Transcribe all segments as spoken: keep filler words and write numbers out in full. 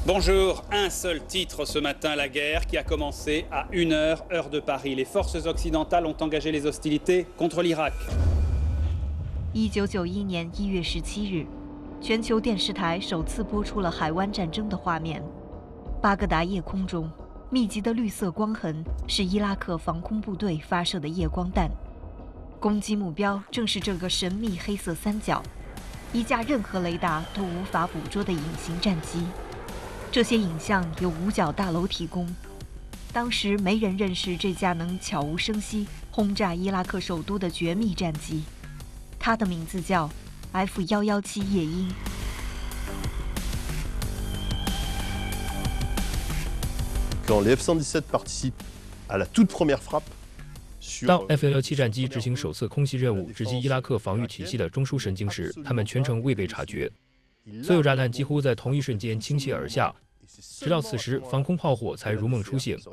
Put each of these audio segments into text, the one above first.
Bonjour, un seul titre ce matin, la guerre qui a commencé à une heure, heure de Paris. Les forces occidentales ont engagé les hostilités contre l'Irak. 一九九一年一月十七日，全球电视台首次播出了海湾战争的画面。巴格达夜空中，密集的绿色光痕是伊拉克防空部队发射的夜光弹，攻击目标正是这个神秘黑色三角，一架任何雷达都无法捕捉的隐形战机。 这些影像由五角大楼提供。当时没人认识这架能悄无声息轰炸伊拉克首都的绝密战机，它的名字叫 F 一一七夜鹰。 Quand les F 一一七 participent à la toute première frappe。 当 F 一一七战机执行首次空袭任务，直击伊拉克防御体系的中枢神经时，他们全程未被察觉。所有炸弹几乎在同一瞬间倾泻而下，直到此时，防空炮火才如梦初醒。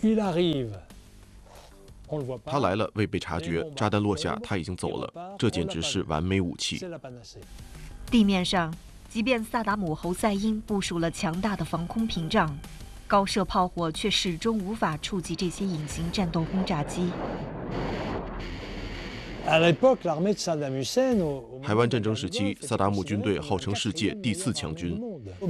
他来了，未被察觉，炸弹落下，他已经走了。这简直是完美武器。 地面上，即便萨达姆侯赛因部署了强大的防空屏障，高射炮火却始终无法触及这些隐形战斗轰炸机。 海湾战争时期，萨达姆军队号称世界第四强军，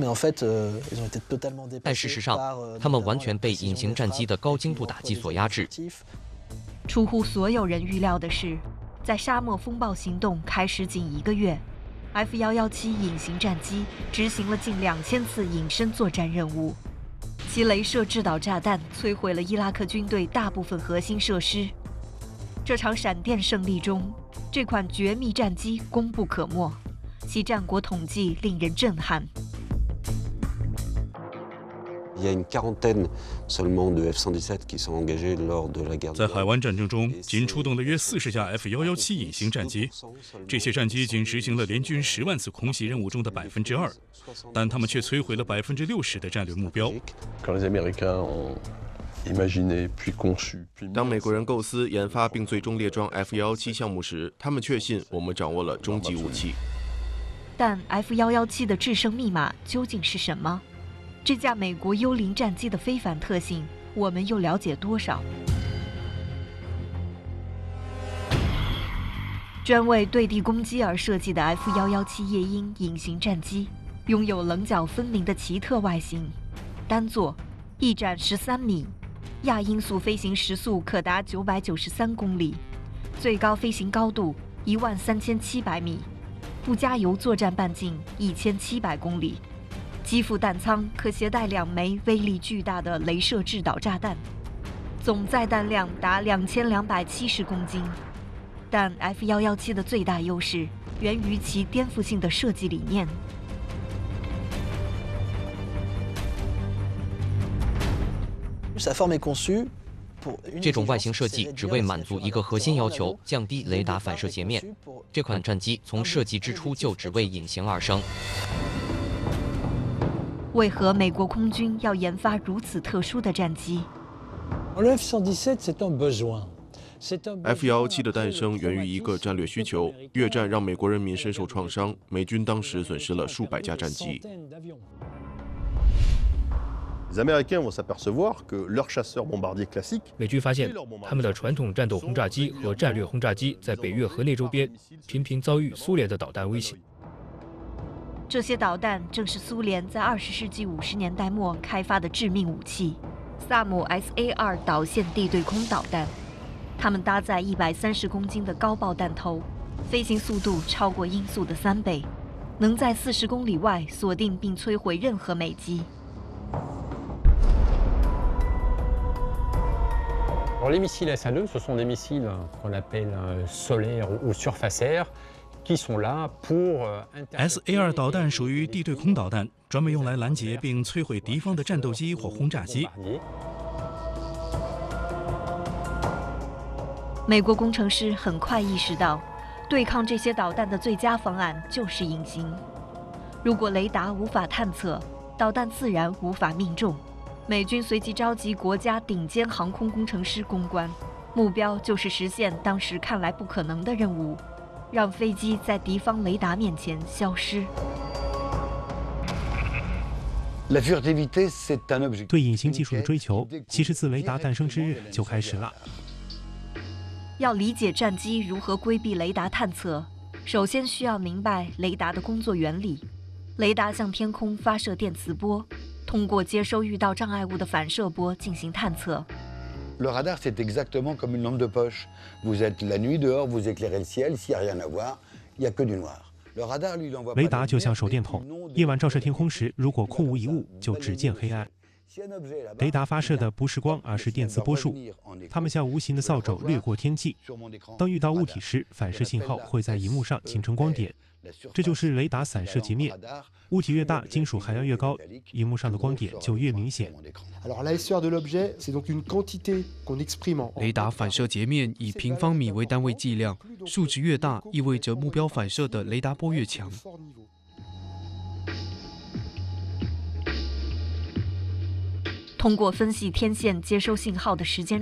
但事实上，他们完全被隐形战机的高精度打击所压制。 出乎所有人预料的是，在沙漠风暴行动开始仅一个月 ，F 一一七隐形战机执行了近两千次隐身作战任务，其镭射制导炸弹摧毁了伊拉克军队大部分核心设施。 这场闪电胜利中，这款绝密战机功不可没，其战果统计令人震撼。 在海湾战争中，仅出动了约四十架 F 一一七隐形战机，这些战机仅执行了联军十万次空袭任务中的百分之二，但他们却摧毁了百分之六十的战略目标。 当美国人构思、研发并最终列装 F 一一七项目时，他们确信我们掌握了终极武器。 但 F 一一七的制胜密码究竟是什么？这架美国幽灵战机的非凡特性，我们又了解多少？专为对地攻击而设计的 F 一一七夜鹰隐形战机，拥有棱角分明的奇特外形，单座，翼展十三米。 亚音速飞行时速可达九百九十三公里，最高飞行高度一万三千七百米，不加油作战半径一千七百公里。机腹弹舱可携带两枚威力巨大的镭射制导炸弹，总载弹量达两千两百七十公斤。但 F 一一七的最大优势源于其颠覆性的设计理念。 这种外形设计只为满足一个核心要求：降低雷达反射截面。这款战机从设计之初就只为隐形而生。 为何美国空军要研发如此特殊的战机 ？F 一一七的诞生源于一个战略需求：越战让美国人民深受创伤，美军当时损失了数百架战机。 美军发现，他们的传统战斗轰炸机和战略轰炸机在北约河内周边频频遭遇苏联的导弹威胁。 这些导弹正是苏联在二十世纪五十年代末开发的致命武器——萨姆 S A 二导线地对空导弹。它们搭载一百三十公斤的高爆弹头，飞行速度超过音速的三倍，能在四十公里外锁定并摧毁任何美机。 Alors les missiles S un deux, ce sont des missiles qu'on appelle solaires ou surfacières, qui sont là pour. S A 二导弹属于地对空导弹，专门用来拦截并摧毁敌方的战斗机或轰炸机。 美国工程师很快意识到，对抗这些导弹的最佳方案就是隐形。如果雷达无法探测，导弹自然无法命中。 美军随即召集国家顶尖航空工程师攻关，目标就是实现当时看来不可能的任务，让飞机在敌方雷达面前消失。 对隐形技术的追求，其实自雷达诞生之日就开始了。 要理解战机如何规避雷达探测，首先需要明白雷达的工作原理。雷达向天空发射电磁波，通过接收遇到障碍物的反射波进行探测。 Le radar, c'est exactement comme une lampe de poche. Vous êtes la nuit dehors, vous éclairez le ciel, s'il n'y a rien à voir, il n'y a que du noir. 雷达就像手电筒，夜晚照射天空时，如果空无一物，就只见黑暗。雷达发射的不是光，而是电磁波束，它们像无形的扫帚掠过天际。当遇到物体时，反射信号会在荧幕上形成光点，这就是雷达散射截面。物体越大，金属含量越高，荧幕上的光点就越明显。 雷达反射截面以平方米为单位计量，数值越大，意味着目标反射的雷达波越强。 通过分析天线接收信号的时间